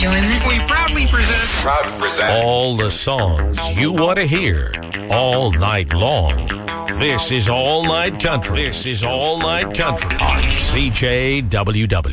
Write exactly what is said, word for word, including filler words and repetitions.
enjoyment. We proudly present. Proud to present. All the songs you want to hear all night long. This is All Night Country. This is All Night Country on C J W W.